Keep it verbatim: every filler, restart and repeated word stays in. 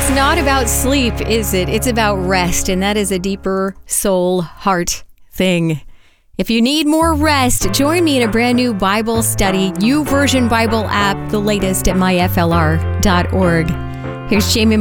It's not about sleep, is it? It's about rest, and that is a deeper soul, heart thing. If you need more rest, join me in a brand new Bible study, YouVersion Bible app, the latest at my f l r dot org. Here's Jamie